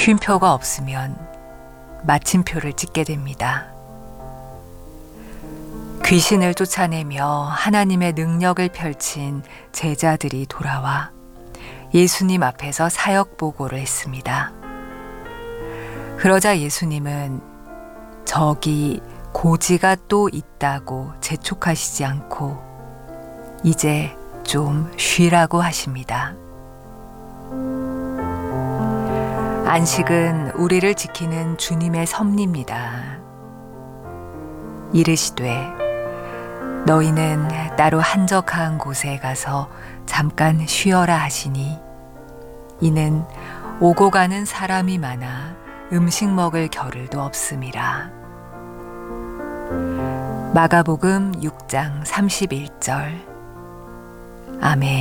쉼표가 없으면 마침표를 찍게 됩니다. 귀신을 쫓아내며 하나님의 능력을 펼친 제자들이 돌아와 예수님 앞에서 사역 보고를 했습니다. 그러자 예수님은 저기 고지가 또 있다고 재촉하시지 않고 이제 좀 쉬라고 하십니다. 안식은 우리를 지키는 주님의 섭리입니다. 이르시되 너희는 따로 한적한 곳에 가서 잠깐 쉬어라 하시니 이는 오고 가는 사람이 많아 음식 먹을 겨를도 없음이라. 마가복음 6장 31절. 아멘.